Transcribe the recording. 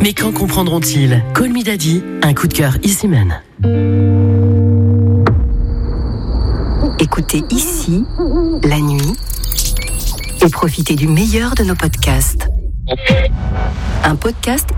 Mais quand comprendront-ils? Call Me Daddy, un coup de cœur Easy Man. Écoutez ici, la nuit, et profitez du meilleur de nos podcasts. Un podcast